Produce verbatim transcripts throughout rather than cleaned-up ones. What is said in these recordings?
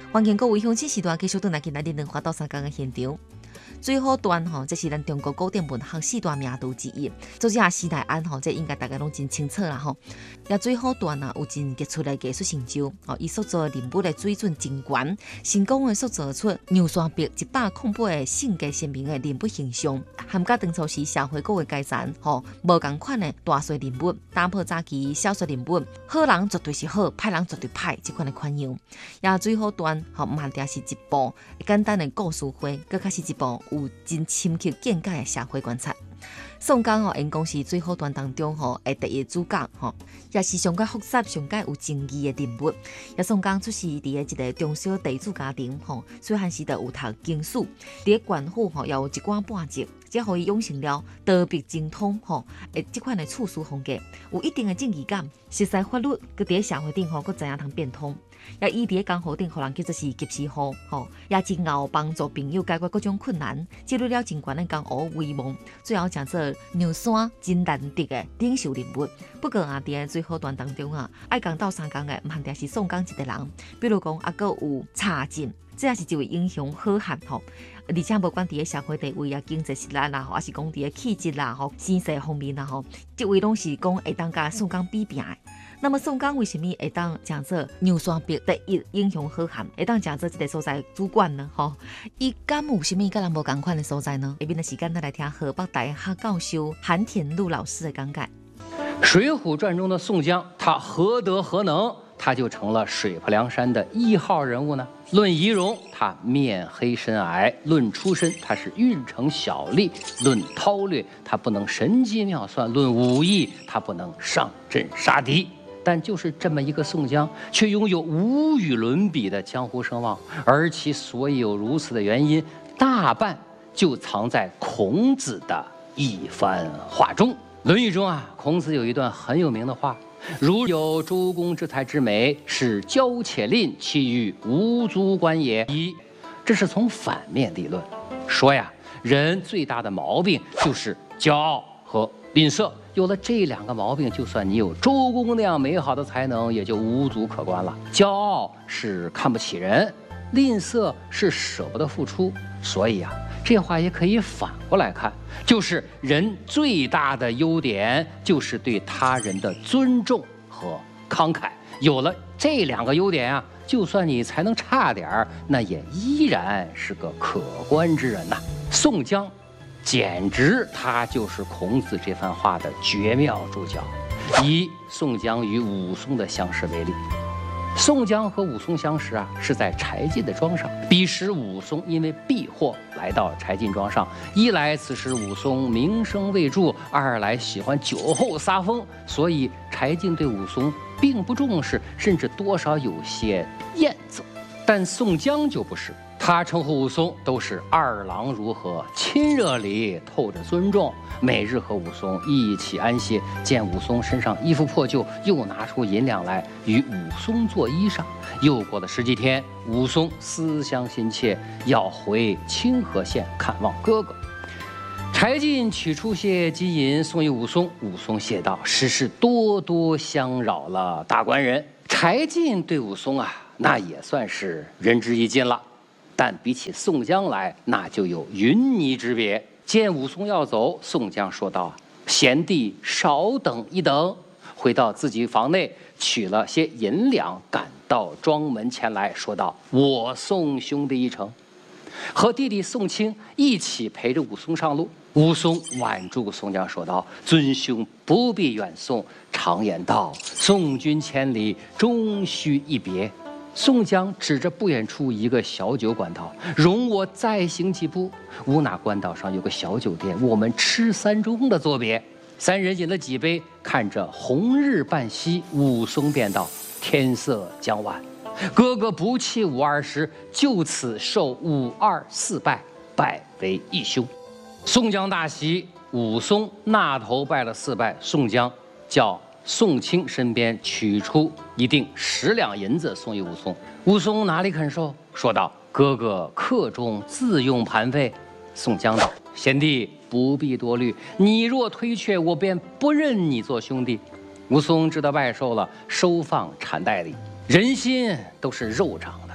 环境各位乡亲时段继续转来今仔日两花到三江的现场。最后段吼，这是咱中国古典文学四大名著之一，作者施耐庵吼，这应该大家拢真清楚啦吼。也最后段啊，有真杰出的艺术成就，吼，伊塑造人物的水准真悬，成功的塑造出牛山壁一百空八的性格鲜明的人物形象，含甲当初时社会各个阶层吼无共款的大小人物，打破早期小说人物，好人绝对是好，歹人绝对歹这款的款样。也最后段吼，慢定是一部简单的故事会，搁较是一部有真深刻见解的社会观察。宋江哦，因讲是最后段当中吼的第一主角吼，也是上界复杂、上界有争议的人物。也宋江出世伫个一个中小地主家庭吼，虽然是得有读经史，伫个县府吼也有一官半职，这互伊养成了刀笔精通吼，诶，这款的处事风格有一定的正义感，熟悉法律，佮伫个社会顶吼，佮知影通变通。也伊伫个江湖顶，互人叫做是及时雨吼，也真有帮助朋友解决各种困难，积累了真悬的江湖威望，最后成做牛山真难得的领袖人物。不过啊，伫个最后段当中啊，爱讲斗相共的，毋限定是宋江一个人，比如讲啊，佮有查进，这也是一位英雄好汉吼。而且无管伫个社会地位啊、经济实力啦，还是讲伫个气质啦、吼身世方面啦，吼，这位拢是讲会当甲宋江比拼的。那么宋江为什么会当讲做牛山壁第一英雄好汉，会当讲做这个所在主管呢？吼，伊敢有什么跟人无共款的所在呢？下面的时间，咱来听河北大学教授韩田禄老师的讲解。 《水浒传》中的宋江，他何德何能，他就成了水泊梁山的一号人物呢？论仪容，他面黑身矮；论出身，他是运城小吏；论韬略，他不能神机妙算；论武艺，他不能上阵杀敌。但就是这么一个宋江，却拥有无与伦比的江湖声望，而其所以有如此的原因，大半就藏在孔子的一番话中。《论语》中啊，孔子有一段很有名的话：“如有周公之才之美，是骄且吝，其余无足观也。”一，这是从反面理论，说呀，人最大的毛病就是骄傲和吝啬。有了这两个毛病，就算你有周公那样美好的才能，也就无足可观了。骄傲是看不起人，吝啬是舍不得付出。所以啊，这话也可以反过来看，就是人最大的优点就是对他人的尊重和慷慨。有了这两个优点啊，就算你才能差点儿，那也依然是个可观之人呐。宋江简直他就是孔子这番话的绝妙注脚。以宋江与武松的相识为例，宋江和武松相识啊，是在柴进的庄上。彼时武松因为避祸来到柴进庄上，一来此时武松名声未著，二来喜欢酒后撒疯，所以柴进对武松并不重视，甚至多少有些厌憎。但宋江就不是，他称呼武松都是二郎如何，亲热里透着尊重，每日和武松一起安歇。见武松身上衣服破旧，又拿出银两来与武松做衣裳。又过了十几天，武松思乡心切，要回清河县看望哥哥。柴进取出些金银送与武松，武松谢道：“实是多多相扰了大官人。”柴进对武松啊，那也算是仁至义尽了。但比起宋江来，那就有云泥之别。见武松要走，宋江说道：“贤弟稍等一等。”回到自己房内，取了些银两，赶到庄门前来，说道：“我送兄弟一程。”和弟弟宋清一起陪着武松上路。武松挽住宋江说道：“尊兄不必远送，常言道，送君千里，终须一别。”宋江指着不远处一个小酒馆道：“容我再行几步。”乌那关岛上有个小酒店，我们吃三盅的作别。三人饮了几杯，看着红日半西，武松便道：“天色将晚，哥哥不弃武二十，就此受武二四拜，拜为义兄。”宋江大喜，武松那头拜了四拜。宋江叫宋清身边取出一锭十两银子送与武松。武松哪里肯受，说道：“哥哥客中自用盘费。”宋江道：“贤弟不必多虑，你若推却，我便不认你做兄弟。”武松知道拜受了，收放缠袋里。人心都是肉长的，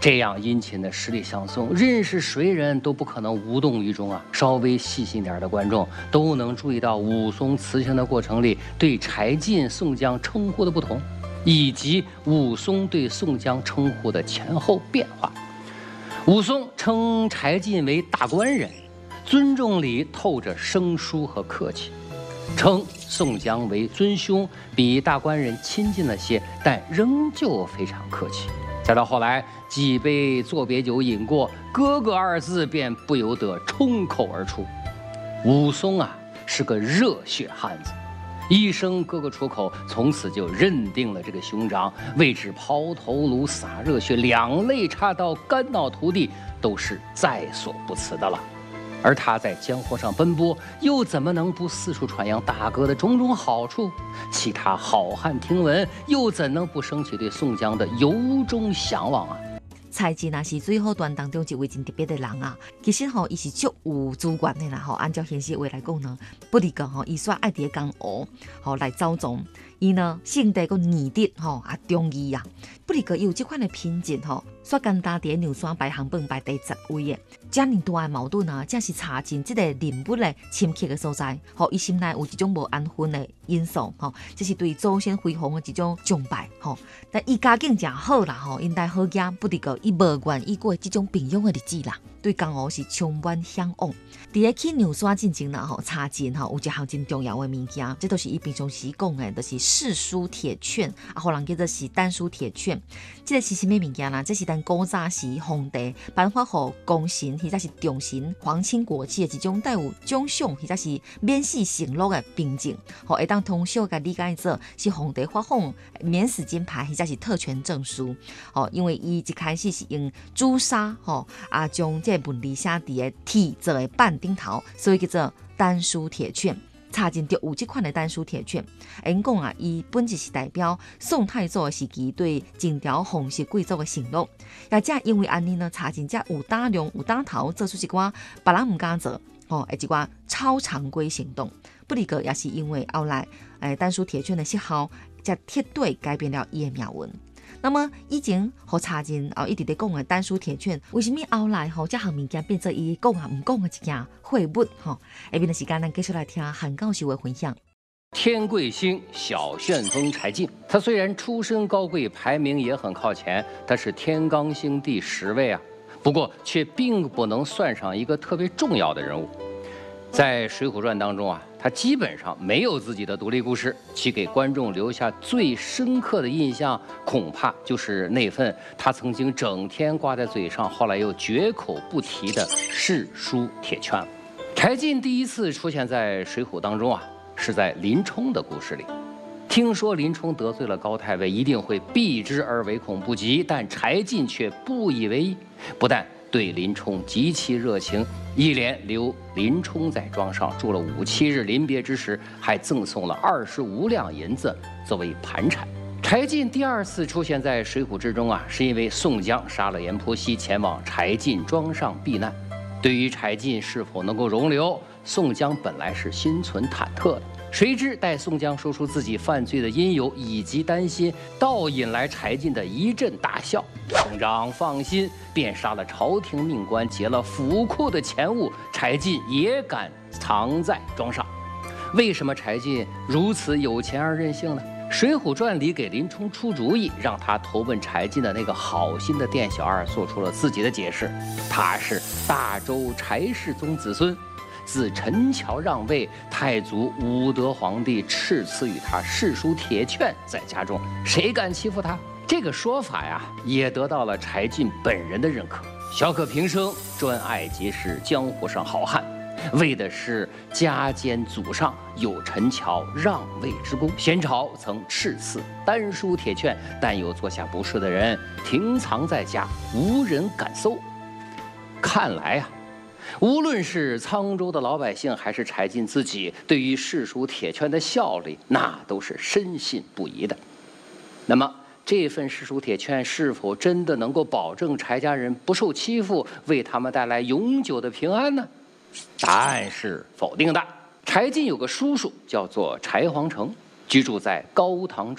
这样殷勤的十里相送，认识谁人都不可能无动于衷啊！稍微细心点的观众都能注意到武松辞行的过程里对柴进、宋江称呼的不同，以及武松对宋江称呼的前后变化。武松称柴进为大官人，尊重里透着生疏和客气；称宋江为尊兄，比大官人亲近了些，但仍旧非常客气。再到后来，几杯作别酒饮过，哥哥二字便不由得冲口而出。武松啊，是个热血汉子，一声哥哥出口，从此就认定了这个兄长，为之抛头颅洒热血，两肋插刀，肝脑涂地，都是在所不辞的了。而他在江湖上奔波，又怎么能不四处传扬大哥的种种好处？其他好汉听闻，又怎能不升起对宋江的由衷向往啊？ 柴进啊是水滸传当中一位真特别的人啊，其实吼伊是足有资源的啦吼。按照现实话来讲呢，不离个吼伊煞爱伫江湖吼来走踪，伊呢性地个严厉吼啊忠义啊，不离个有这款的品质吼，煞简单伫牛山排行榜排第十位的。这么大的矛盾啊，正是柴进这个人物的深刻的所在。吼，伊心内有一种无安分的因素，吼，这是对祖先辉煌的一种崇拜，吼。但伊家境真好啦，吼，因带好家，不离个伊无愿意过这种平庸的日子啦。对江湖是充满向往。伫咧去牛山进前啦，吼，柴进吼有一项真重要的物件，这都是伊平常时讲的，就是誓书铁券，啊，互人叫做是丹书铁券。这个是什么物件啦？这是咱古早时皇帝颁发予功臣或者是重臣、皇亲国戚的一种带有奖赏或者是免死承诺的凭证，吼，会当通俗甲理解做是皇帝发放免死金牌或者是特权证书。吼，因为伊一开始是用朱砂，吼啊将这文字写伫个铁做的板顶头，所以叫做丹书铁券。柴进就有这款的丹书铁券，因讲啊，伊本质是代表宋太祖的时期对前朝皇室贵族的承诺，也正因为安尼呢，柴进才有胆量、有胆头做出一寡别人唔敢做，哦，一寡超常规行动。不离个也是因为后来诶丹书铁券的失效，才铁对改变了伊的命运。那么以前和柴进哦一直在讲的丹书铁券，为什么后来吼这项物件变成伊讲啊唔讲的一件废物吼？下边的时间咱继续来听韩教授的分享。 天贵星小旋风柴进，他虽然出身高贵，排名也很靠前，他是天罡星第十位啊，不过却并不能算上一个特别重要的人物。在《水浒传》当中啊，他基本上没有自己的独立故事，其给观众留下最深刻的印象，恐怕就是那份他曾经整天挂在嘴上，后来又绝口不提的誓书铁券了。柴进第一次出现在《水浒》当中啊，是在林冲的故事里。听说林冲得罪了高太尉，一定会避之而唯恐不及，但柴进却不以为意，不但对林冲极其热情，一连留林冲在庄上住了五七日，临别之时还赠送了二十五两银子作为盘缠。柴进第二次出现在《水浒》之中啊，是因为宋江杀了阎婆惜，前往柴进庄上避难。对于柴进是否能够容留，宋江本来是心存忐忑的。谁知待宋江说出自己犯罪的因由以及担心，倒引来柴进的一阵大笑。兄长放心，便杀了朝廷命官，劫了府库的钱物，柴进也敢藏在庄上。为什么柴进如此有钱而任性呢？《水浒传》里给林冲出主意，让他投奔柴进的那个好心的店小二做出了自己的解释，他是大周柴世宗子孙。自陈桥让位，太祖武德皇帝敕赐予他誓书铁券在家中，谁敢欺负他？这个说法呀，也得到了柴进本人的认可。小可平生专爱结识江湖上好汉，为的是家间祖上有陈桥让位之功。先朝曾敕赐丹书铁券，但有做下不是的人停藏在家，无人敢搜。看来啊，无论是沧州的老百姓，还是柴进自己，对于誓书铁券的效力，那都是深信不疑的。那么，这份誓书铁券是否真的能够保证柴家人不受欺负，为他们带来永久的平安呢？答案是否定的。柴进有个叔叔叫做柴皇城，居住在高唐州。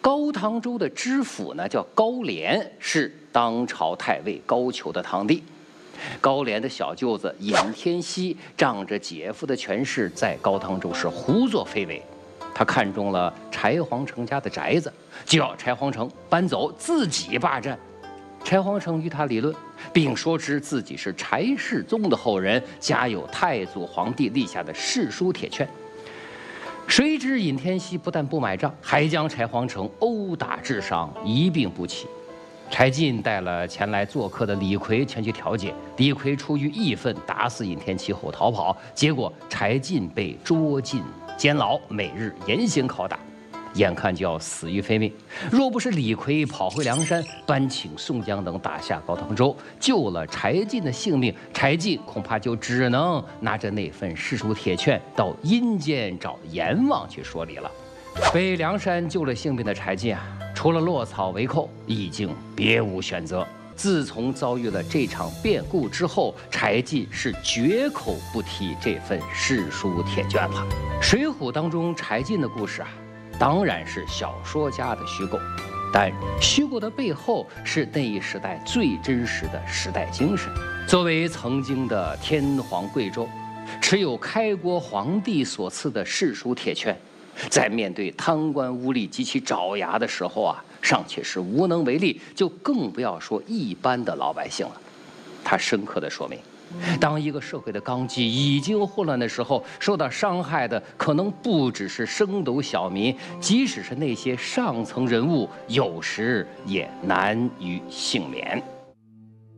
高唐州的知府呢叫高廉，是当朝太尉高俅的堂弟。高廉的小舅子尹天锡仗着姐夫的权势，在高唐州是胡作非为。他看中了柴皇城家的宅子，就要柴皇城搬走，自己霸占。柴皇城与他理论，并说知自己是柴世宗的后人，家有太祖皇帝立下的世书铁券。谁知尹天锡不但不买账，还将柴皇城殴打致伤，一病不起。柴进带了前来做客的李逵前去调解，李逵出于义愤，打死尹天锡后逃跑，结果柴进被捉进监牢，每日严刑拷打，眼看就要死于非命。若不是李逵跑回梁山，搬请宋江等打下高唐州，救了柴进的性命，柴进恐怕就只能拿着那份世书铁券到阴间找阎王去说理了。被梁山救了性命的柴进啊，除了落草为寇，已经别无选择。自从遭遇了这场变故之后，柴进是绝口不提这份世书铁券了。《水浒》当中柴进的故事啊，当然是小说家的虚构，但虚构的背后是那一时代最真实的时代精神。作为曾经的天皇贵胄，持有开国皇帝所赐的世书铁券，在面对贪官污吏及其爪牙的时候啊，尚且是无能为力，就更不要说一般的老百姓了。它深刻地说明，当一个社会的纲纪已经混乱的时候，受到伤害的可能不只是升斗小民，即使是那些上层人物，有时也难于幸免。